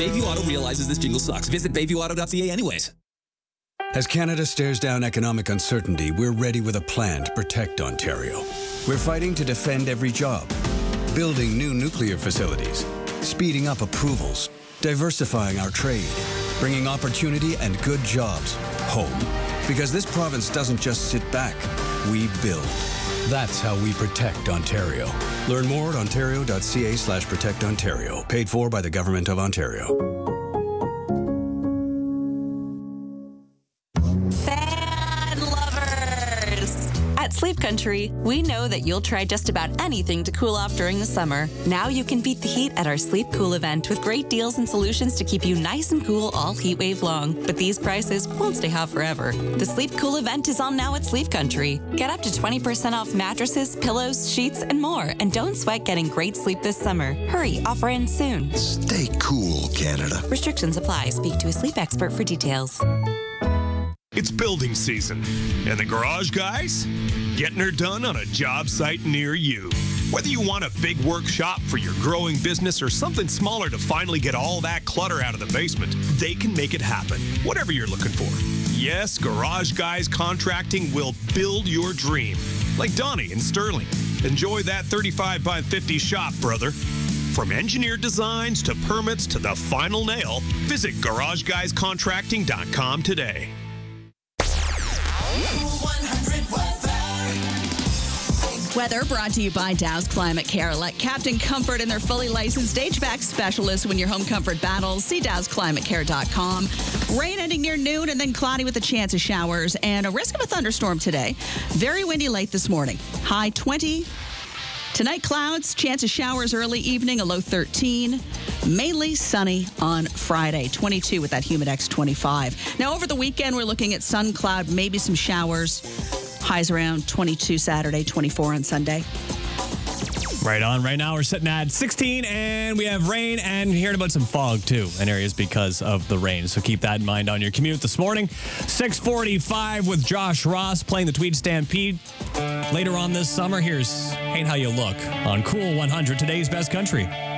Bayview Auto realizes this jingle sucks. Visit BayviewAuto.ca anyways. As Canada stares down economic uncertainty, we're ready with a plan to protect Ontario. We're fighting to defend every job, building new nuclear facilities, speeding up approvals, diversifying our trade, bringing opportunity and good jobs home. Because this province doesn't just sit back, we build. That's how we protect Ontario. Learn more at ontario.ca/protectontario. Paid for by the Government of Ontario. Fan lovers! At Sleep Country, we know that you'll try just about anything to cool off during the summer. Now you can beat the heat at our Sleep Cool event with great deals and solutions to keep you nice and cool all heat wave long. But these prices won't stay hot forever. The Sleep Cool event is on now at Sleep Country. Get up to 20% off mattresses, pillows, sheets, and more. And don't sweat getting great sleep this summer. Hurry, offer ends soon. Stay cool, Canada. Restrictions apply. Speak to a sleep expert for details. It's building season, and the garage guys getting her done on a job site near you. Whether you want a big workshop for your growing business or something smaller to finally get all that clutter out of the basement, they can make it happen, whatever you're looking for. Yes, Garage Guys Contracting will build your dream. Like Donnie in Sterling. Enjoy that 35 by 50 shop, brother. From engineered designs to permits to the final nail, visit GarageGuysContracting.com today. Weather brought to you by Dow's Climate Care. Let Captain Comfort and their fully licensed HVAC specialists win your home comfort battles. See dowsclimatecare.com. Rain ending near noon and then cloudy with a chance of showers and a risk of a thunderstorm today. Very windy late this morning. High 20. Tonight, clouds, chance of showers early evening, a low 13. Mainly sunny on Friday, 22 with that Humidex 25. Now, over the weekend, we're looking at sun, cloud, maybe some showers. Highs around 22 Saturday, 24 on Sunday. Right on. Right now, we're sitting at 16, and we have rain and hearing about some fog, too, in areas because of the rain. So keep that in mind on your commute this morning. 6:45 with Josh Ross playing the Tweed Stampede. Later on this summer, here's Ain't How You Look on Cool 100, today's best country.